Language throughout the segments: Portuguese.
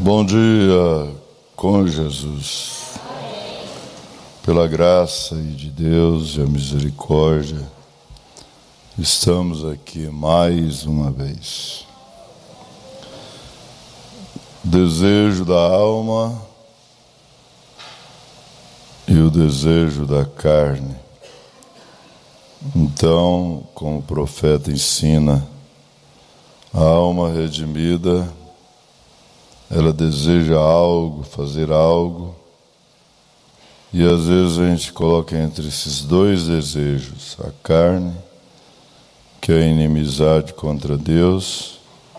Bom dia com Jesus. Pela graça de Deus e a misericórdia, estamos aqui mais uma vez. Desejo da alma e o desejo da carne. Então, como o profeta ensina, a alma redimida, ela deseja algo, fazer algo, e às vezes a gente coloca entre esses dois desejos, a carne, que é a inimizade contra Deus,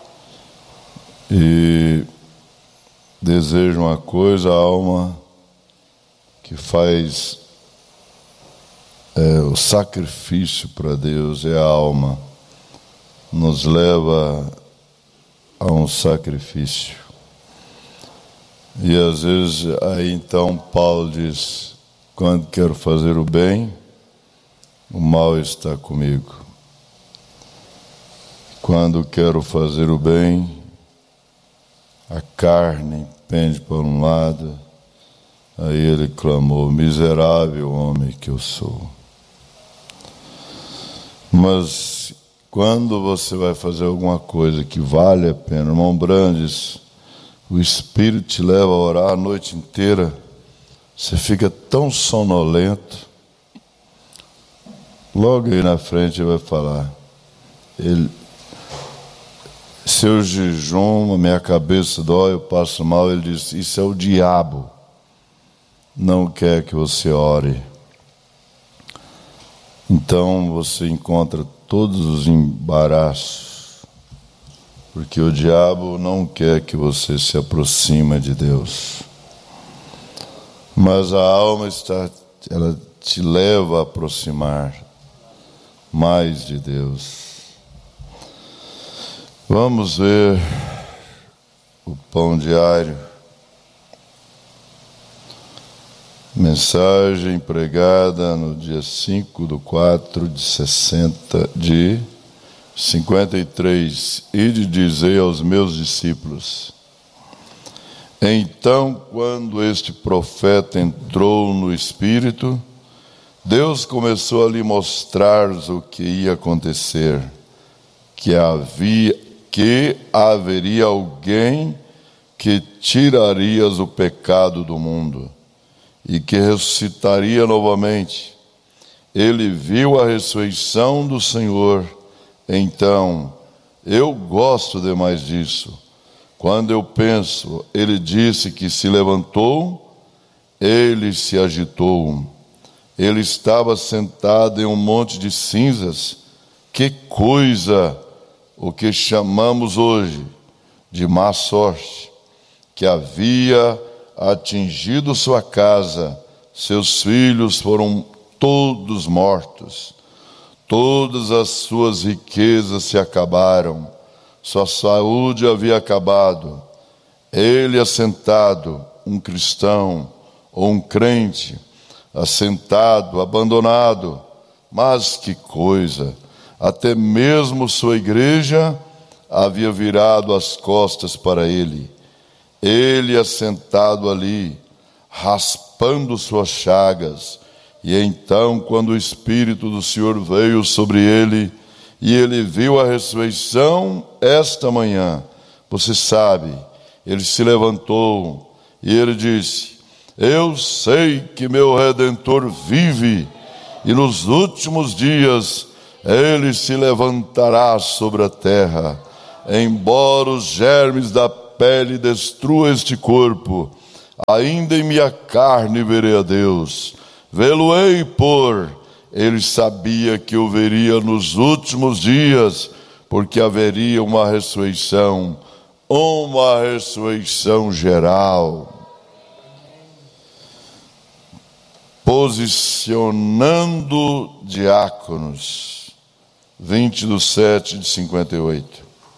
e deseja uma coisa, a alma que faz o sacrifício para Deus, é a alma, nos leva a um sacrifício. E às vezes, aí então Paulo diz, quando quero fazer o bem, o mal está comigo. Quando quero fazer o bem, a carne pende para um lado. Aí ele clamou, miserável homem que eu sou. Mas quando você vai fazer alguma coisa que vale a pena, irmão Brandes, o Espírito te leva a orar a noite inteira, você fica tão sonolento, logo aí na frente ele vai falar, se eu jejum, a minha cabeça dói, eu passo mal, ele diz, isso é o diabo, não quer que você ore. Então você encontra todos os embaraços, porque o diabo não quer que você se aproxime de Deus. Mas a alma ela te leva a aproximar mais de Deus. Vamos ver o pão diário. Mensagem pregada no dia 5/4/53, ide dizer aos meus discípulos. Então, quando este profeta entrou no Espírito, Deus começou a lhe mostrar o que ia acontecer, que haveria alguém que tiraria o pecado do mundo e que ressuscitaria novamente. Ele viu a ressurreição do Senhor. Então, eu gosto demais disso. Quando eu penso, ele disse que se levantou, ele se agitou. Ele estava sentado em um monte de cinzas. Que coisa, o que chamamos hoje de má sorte, que havia atingido sua casa, seus filhos foram todos mortos, todas as suas riquezas se acabaram, sua saúde havia acabado. Ele assentado, um cristão ou um crente, assentado, abandonado, mas que coisa, até mesmo sua igreja havia virado as costas para ele. Ele assentado ali, raspando suas chagas. E então, quando o Espírito do Senhor veio sobre ele, e ele viu a ressurreição esta manhã, você sabe, ele se levantou, e ele disse, eu sei que meu Redentor vive, e nos últimos dias, ele se levantará sobre a terra, embora os germes da pele destrua este corpo, ainda em minha carne verei a Deus, vê-lo-ei ele sabia que o veria nos últimos dias, porque haveria uma ressurreição geral. Posicionando diáconos, 20/7/58.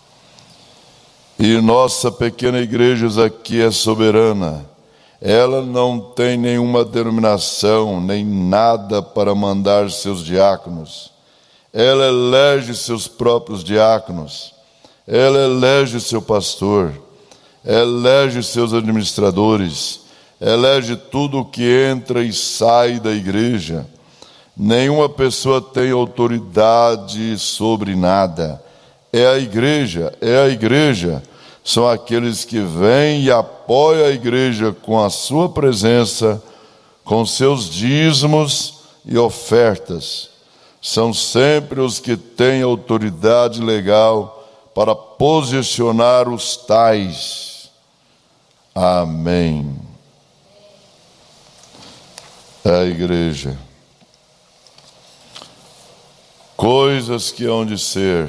E nossa pequena igreja aqui é soberana. Ela não tem nenhuma denominação, nem nada para mandar seus diáconos. Ela elege seus próprios diáconos. Ela elege seu pastor. elege seus administradores, elege tudo o que entra e sai da igreja. Nenhuma pessoa tem autoridade sobre nada. É a igreja. São aqueles que vêm e apoiam a igreja com a sua presença, com seus dízimos e ofertas. São sempre os que têm autoridade legal para posicionar os tais. Amém. É a igreja. Coisas que hão de ser.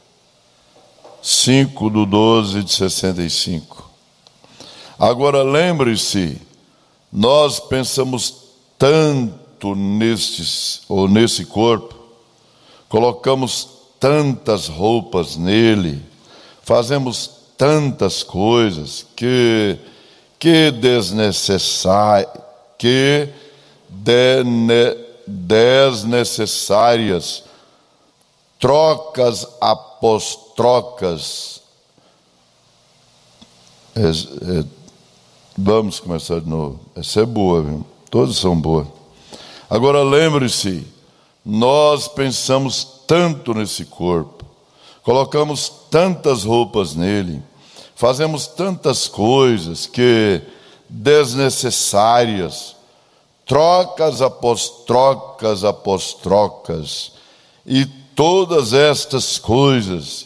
5/12/65. Agora lembre-se, nós pensamos tanto nesse corpo, colocamos tantas roupas nele, fazemos tantas coisas que desnecessárias, trocas após trocas. Vamos começar de novo. Essa é boa, viu? Todas são boas. Agora lembre-se, nós pensamos tanto nesse corpo, colocamos tantas roupas nele, fazemos tantas coisas que desnecessárias, trocas após trocas, e todas estas coisas,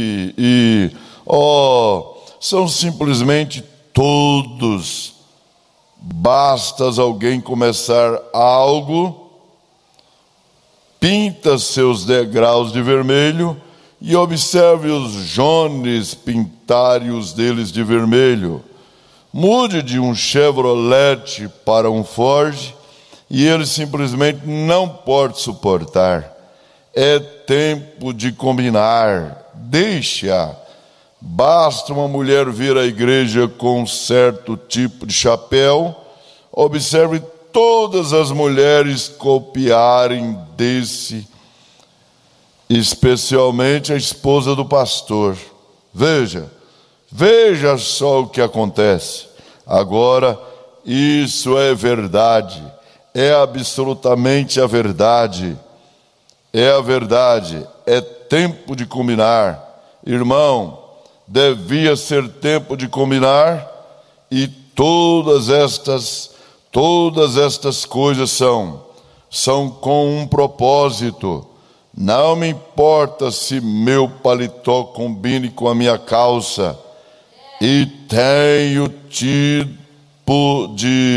são simplesmente todos. Basta alguém começar algo, pinta seus degraus de vermelho e observe os jones pintarem os deles de vermelho. Mude de um Chevrolet para um Ford e ele simplesmente não pode suportar. É tempo de combinar. Deixa. Basta uma mulher vir à igreja com um certo tipo de chapéu. Observe todas as mulheres copiarem desse, especialmente a esposa do pastor. Veja só o que acontece. Agora, isso é verdade. É absolutamente a verdade. É a verdade. É tempo de combinar. Irmão, devia ser tempo de combinar, e todas estas coisas são com um propósito. Não me importa se meu paletó combine com a minha calça, e tenho tipo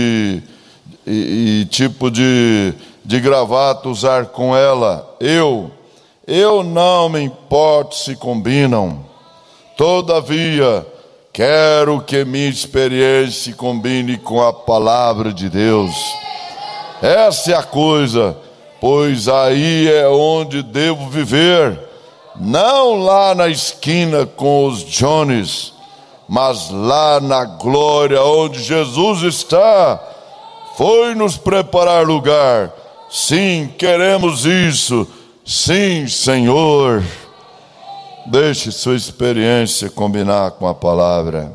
de gravata usar com ela. Eu não me importo se combinam. Todavia, quero que minha experiência combine com a palavra de Deus. Essa é a coisa, pois aí é onde devo viver. Não lá na esquina com os Jones, mas lá na glória onde Jesus está. Foi nos preparar lugar. Sim, queremos isso. Sim, Senhor. Deixe sua experiência combinar com a palavra.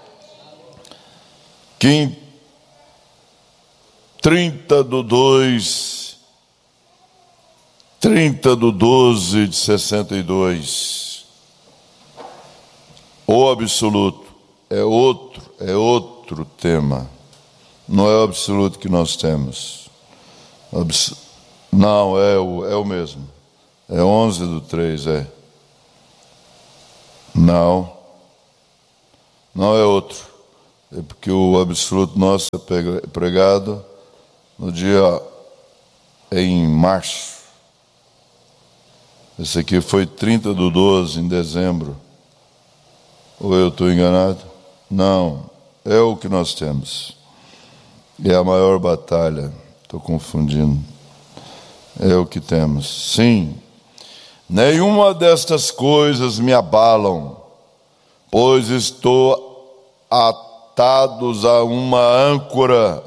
30/12/62. O absoluto é outro tema. Não é o absoluto que nós temos. Não, é o mesmo. É 11/3, é. Não é outro. É porque o absoluto nosso é pregado no dia em março. Esse aqui foi 30/12 em dezembro. Ou eu estou enganado? Não, é o que nós temos. É a maior batalha. Estou confundindo. É o que temos. Sim. Nenhuma destas coisas me abalam, pois estou atados a uma âncora.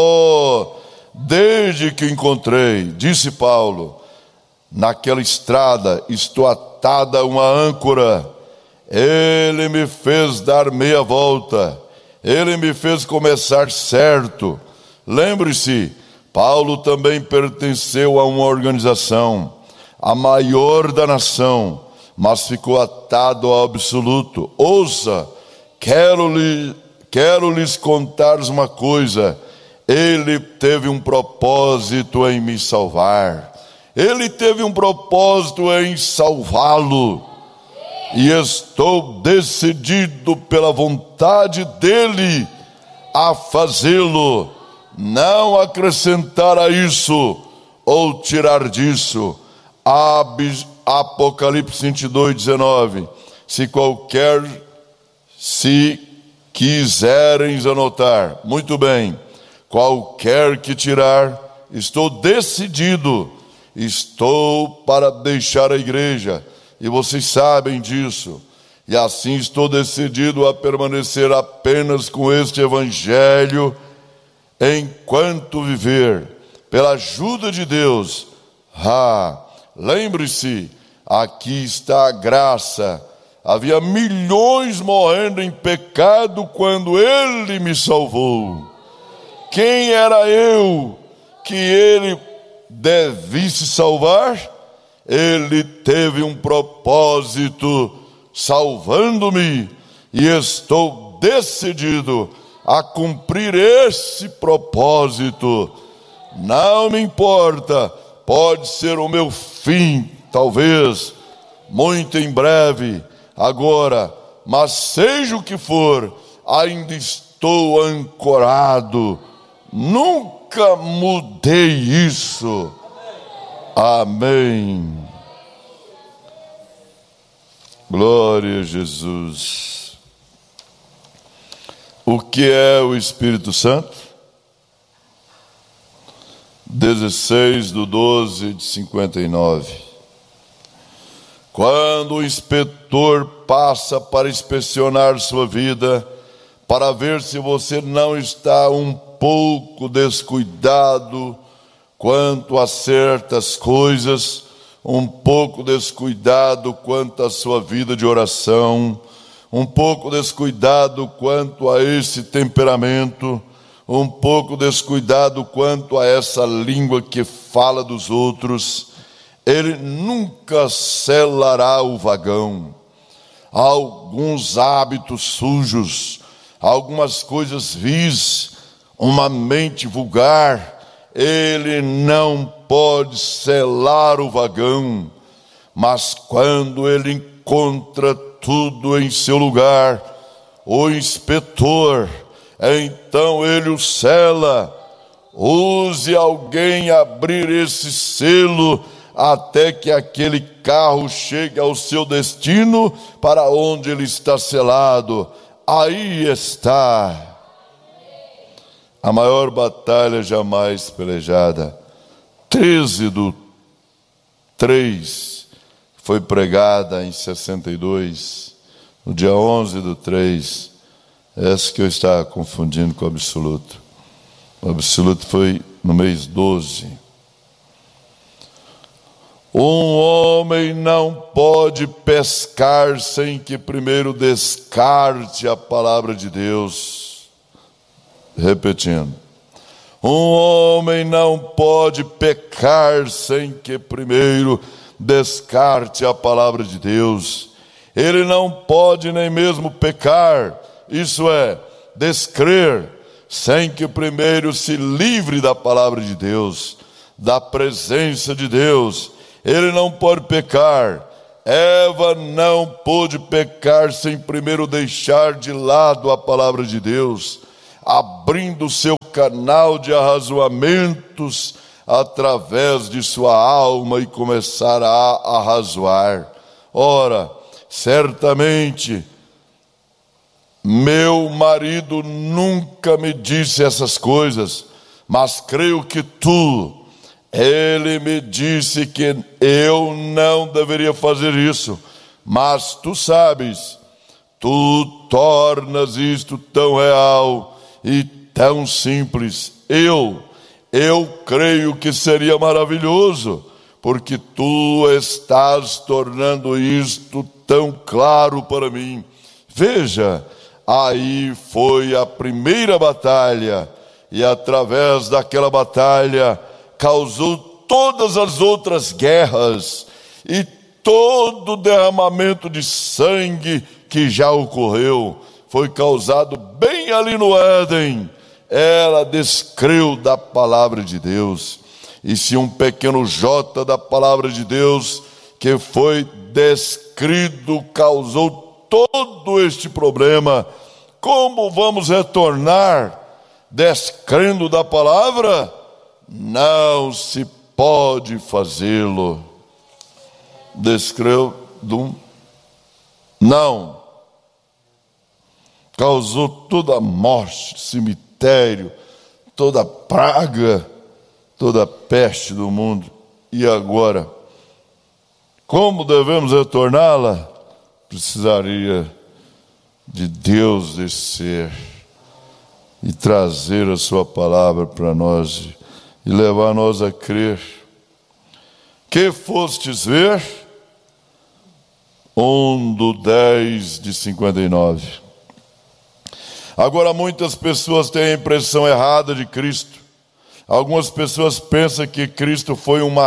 Desde que encontrei, disse Paulo, naquela estrada, estou atada a uma âncora. Ele me fez dar meia volta. Ele me fez começar certo. Lembre-se, Paulo também pertenceu a uma organização, a maior da nação, mas ficou atado ao absoluto. Ouça, quero lhes contar uma coisa. Ele teve um propósito em me salvar. Ele teve um propósito em salvá-lo. E estou decidido pela vontade dele a fazê-lo. Não acrescentar a isso ou tirar disso. Apocalipse 22:19. Se quiserem anotar, muito bem, qualquer que tirar, estou decidido, estou para deixar a igreja, e vocês sabem disso, e assim estou decidido a permanecer apenas com este evangelho, enquanto viver, pela ajuda de Deus. Lembre-se, aqui está a graça. Havia milhões morrendo em pecado quando Ele me salvou. Quem era eu que Ele devisse salvar? Ele teve um propósito salvando-me, e estou decidido a cumprir esse propósito. Não me importa, pode ser o meu fim, talvez, muito em breve, agora, mas seja o que for, ainda estou ancorado, nunca mudei isso. Amém. Glória a Jesus. O que é o Espírito Santo? 16/12/59. Quando o inspetor passa para inspecionar sua vida, para ver se você não está um pouco descuidado quanto a certas coisas, um pouco descuidado quanto à sua vida de oração, um pouco descuidado quanto a esse temperamento, um pouco descuidado quanto a essa língua que fala dos outros, ele nunca selará o vagão. Alguns hábitos sujos, algumas coisas vis, uma mente vulgar, ele não pode selar o vagão. Mas quando ele encontra tudo em seu lugar, o inspetor, então ele o sela. Use alguém abrir esse selo até que aquele carro chegue ao seu destino, para onde ele está selado. Aí está a maior batalha jamais pelejada. 13/3 foi pregada em 62, no dia 11/3. Essa que eu estava confundindo com o absoluto. O absoluto foi no mês 12. Um homem não pode pescar sem que primeiro descarte a palavra de Deus. Repetindo. Um homem não pode pecar sem que primeiro descarte a palavra de Deus. Ele não pode nem mesmo pecar, isso é, descrer, sem que primeiro se livre da palavra de Deus, da presença de Deus. Ele não pode pecar. Eva não pôde pecar sem primeiro deixar de lado a palavra de Deus, abrindo o seu canal de arrazoamentos através de sua alma e começar a arrazoar. Ora, certamente, meu marido nunca me disse essas coisas, mas creio que ele me disse que eu não deveria fazer isso, mas tu sabes, tu tornas isto tão real e tão simples. Eu creio que seria maravilhoso, porque tu estás tornando isto tão claro para mim. Veja, aí foi a primeira batalha, e através daquela batalha causou todas as outras guerras e todo o derramamento de sangue que já ocorreu foi causado bem ali no Éden. Ela descreu da palavra de Deus. E se um pequeno J da palavra de Deus que foi descrito causou todo este problema, como vamos retornar descrendo da palavra? Não se pode fazê-lo. Descreu do não. Causou toda a morte, cemitério, toda a praga, toda a peste do mundo. E agora, como devemos retorná-la? Precisaria de Deus descer e trazer a sua palavra para nós e levar nós a crer. Que fostes ver? 1:10:59. Agora, muitas pessoas têm a impressão errada de Cristo. Algumas pessoas pensam que Cristo foi um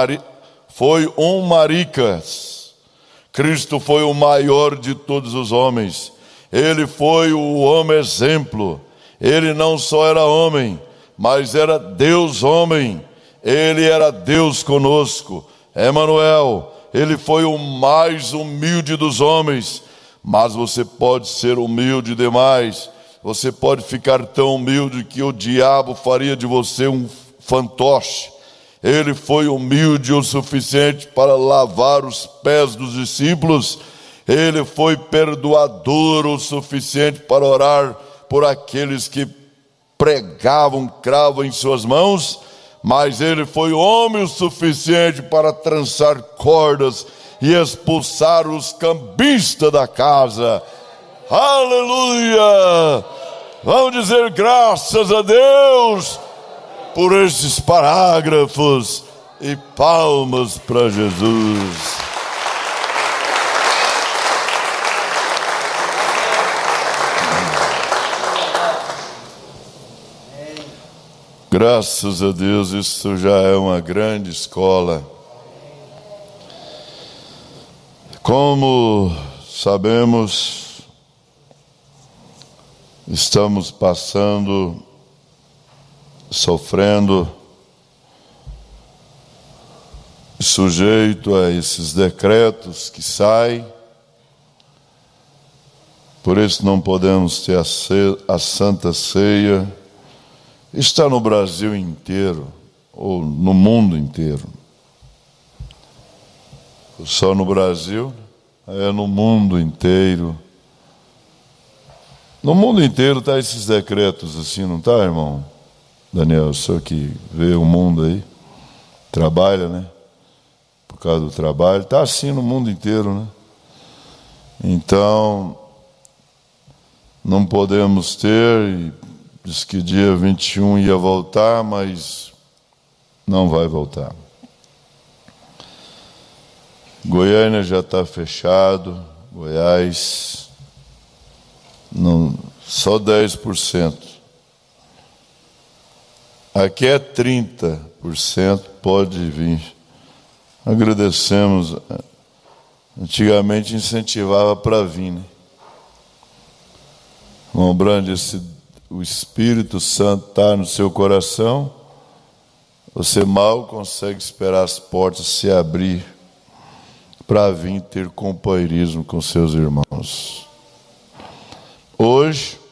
maricas. Cristo foi o maior de todos os homens. Ele foi o homem exemplo. Ele não só era homem, mas era Deus homem. Ele era Deus conosco. Emanuel, ele foi o mais humilde dos homens. Mas você pode ser humilde demais. Você pode ficar tão humilde que o diabo faria de você um fantoche. Ele foi humilde o suficiente para lavar os pés dos discípulos. Ele foi perdoador o suficiente para orar por aqueles que pregavam cravo em suas mãos. Mas ele foi homem o suficiente para trançar cordas e expulsar os cambistas da casa. Aleluia! Vamos dizer graças a Deus por esses parágrafos e palmas para Jesus. Graças a Deus, isso já é uma grande escola. Como sabemos, estamos passando, sofrendo, sujeito a esses decretos que saem. Por isso não podemos ter a Santa Ceia. Está no Brasil inteiro, ou no mundo inteiro. Só no Brasil, é no mundo inteiro. No mundo inteiro está esses decretos assim, não está, irmão? Daniel, o senhor que vê o mundo aí, trabalha, né? Por causa do trabalho, está assim no mundo inteiro, né? Então, não podemos ter... Diz que dia 21 ia voltar, mas não vai voltar. Goiânia já está fechado, Goiás, não, só 10%. Aqui é 30%, pode vir. Agradecemos. Antigamente incentivava para vir, né? Irmão Brande, o Espírito Santo está no seu coração, você mal consegue esperar as portas se abrir para vir ter companheirismo com seus irmãos. Hoje,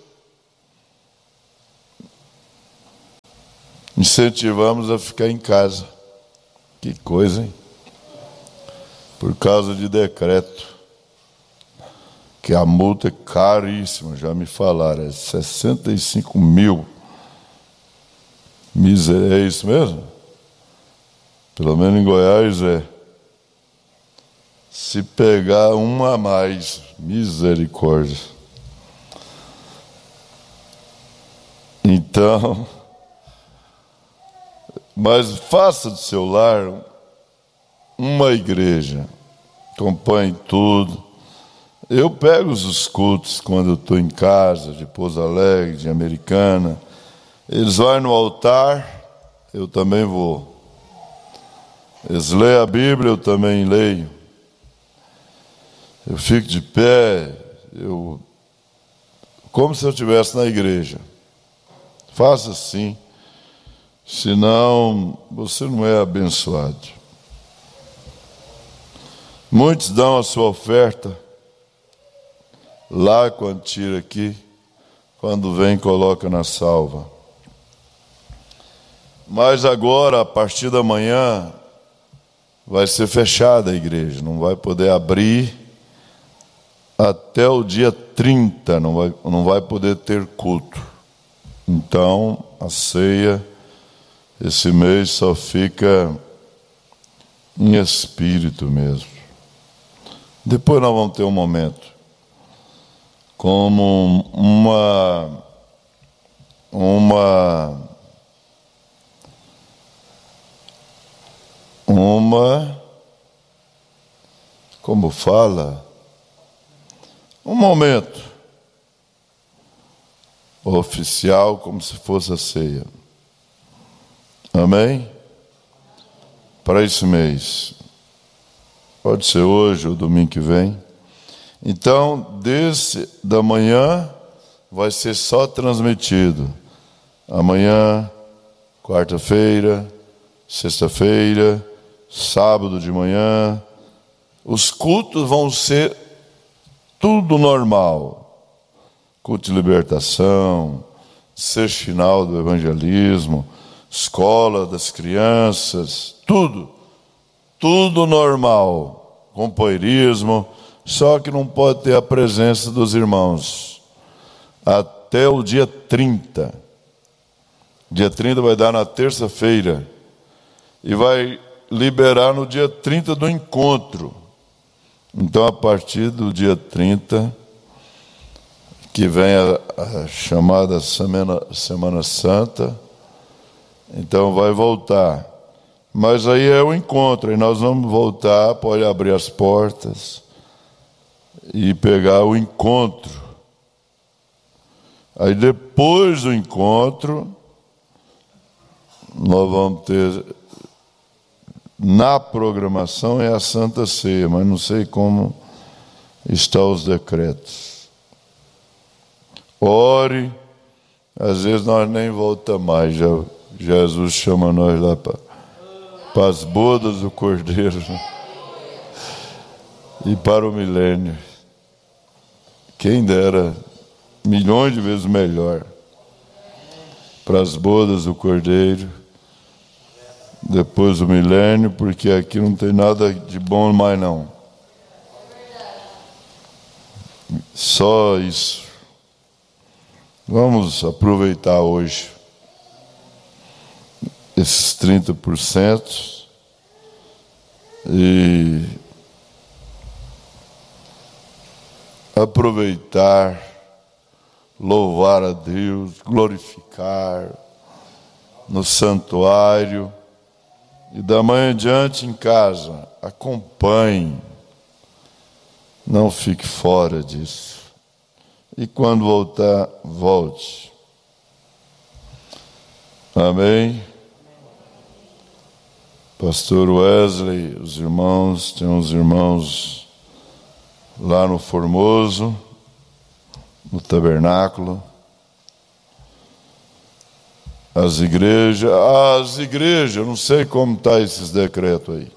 incentivamos a ficar em casa. Que coisa, hein? Por causa de decreto. Que a multa é caríssima, já me falaram, é 65 mil. É isso mesmo? Pelo menos em Goiás é. Se pegar uma a mais, misericórdia. Então, mas faça do seu lar uma igreja. Acompanhe tudo. Eu pego os cultos quando eu estou em casa, de Pouso Alegre, de Americana. Eles vão no altar, eu também vou. Eles leem a Bíblia, eu também leio. Eu fico de pé, como se eu estivesse na igreja. Faça assim, senão você não é abençoado. Muitos dão a sua oferta lá quando tira aqui, quando vem coloca na salva. Mas agora, a partir da manhã, vai ser fechada a igreja, não vai poder abrir até o dia 30, não vai poder ter culto. Então, a ceia, esse mês só fica em espírito mesmo. Depois nós vamos ter um momento como como fala, um momento oficial, como se fosse a ceia. Amém? Para esse mês. Pode ser hoje ou domingo que vem. Então, da manhã vai ser só transmitido. Amanhã, quarta-feira, sexta-feira, sábado de manhã. Os cultos vão ser tudo normal. Culto de libertação, sexto final do evangelismo, escola das crianças, tudo normal. Companheirismo, só que não pode ter a presença dos irmãos até o dia 30. Dia 30 vai dar na terça-feira e vai liberar no dia 30 do encontro. Então, a partir do dia 30, que vem a chamada Semana Santa, então vai voltar. Mas aí é o encontro, e nós vamos voltar, pode abrir as portas e pegar o encontro. Aí depois do encontro, nós vamos ter, na programação é a Santa Ceia, mas não sei como estão os decretos. Ore, às vezes nós nem voltamos mais, Jesus chama nós lá para as bodas do Cordeiro, né? E para o milênio. Quem dera, milhões de vezes melhor, para as bodas do Cordeiro, depois do milênio, porque aqui não tem nada de bom mais não. Só isso. Vamos aproveitar hoje esses 30% e aproveitar, louvar a Deus, glorificar no santuário. E da manhã em diante em casa, acompanhe, não fique fora disso. E quando voltar, volte. Amém? Pastor Wesley, os irmãos, tem uns irmãos lá no Formoso, no tabernáculo. As igrejas, eu não sei como está esses decretos aí.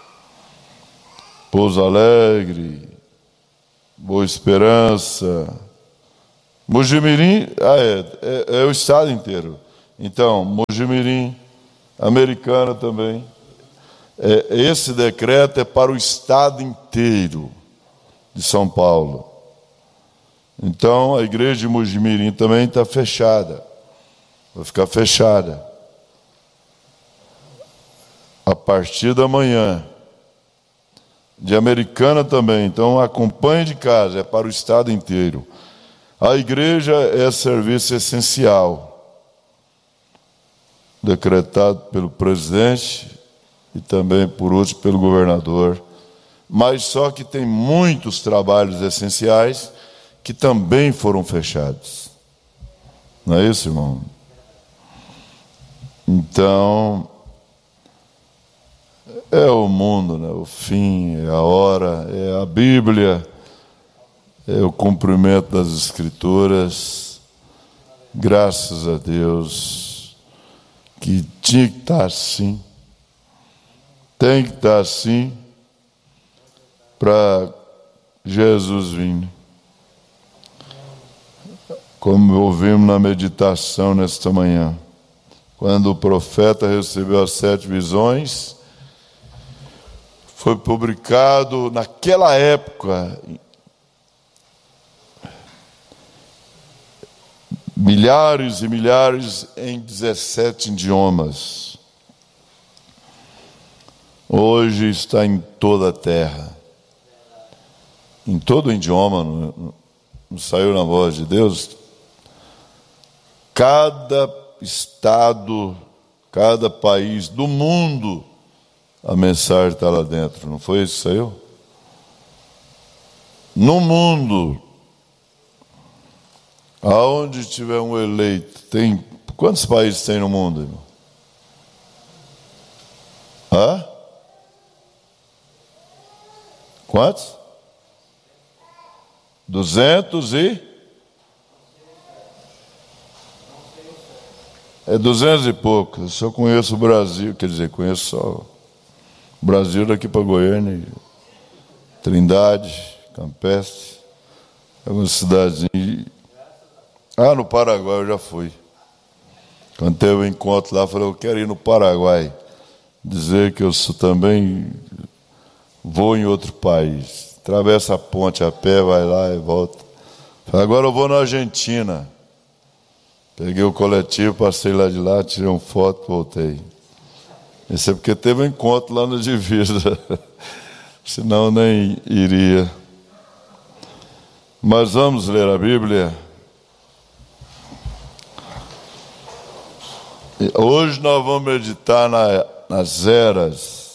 Pouso Alegre, Boa Esperança, Mojimirim, é o estado inteiro. Então, Mojimirim, Americana também. Esse decreto é para o estado inteiro de São Paulo. Então, a igreja de Mojimirim também está fechada. Vai ficar fechada. A partir da manhã. De Americana também. Então, acompanhe de casa, é para o estado inteiro. A igreja é serviço essencial. Decretado pelo presidente e também, por último, pelo governador. Mas só que tem muitos trabalhos essenciais que também foram fechados. Não é isso, irmão? Então, é o mundo, né? O fim, é a hora, é a Bíblia, é o cumprimento das Escrituras. Graças a Deus, que tinha que estar assim, tem que estar assim, para Jesus vir. Como ouvimos na meditação nesta manhã, quando o profeta recebeu as 7 visões, foi publicado naquela época, milhares e milhares em 17 idiomas. Hoje está em toda a terra. Em todo o idioma, não saiu na voz de Deus. Cada estado, cada país do mundo, a mensagem está lá dentro. Não foi isso que saiu? No mundo, aonde tiver um eleito, tem quantos países tem no mundo, irmão? Hã? Quantos? 200 e? É 200 e pouco. Eu só conheço o Brasil, quer dizer, conheço só o Brasil daqui para Goiânia, Trindade, Campestre, algumas cidadezinhas. No Paraguai eu já fui. Quando teve um encontro lá, eu falei, eu quero ir no Paraguai, dizer que eu também vou em outro país. Atravessa a ponte a pé, vai lá e volta. Falei, agora eu vou na Argentina. Peguei o coletivo, passei lá de lá, tirei uma foto, voltei. Isso é porque teve um encontro lá na divisa. Senão nem iria. Mas vamos ler a Bíblia. Hoje nós vamos meditar nas eras.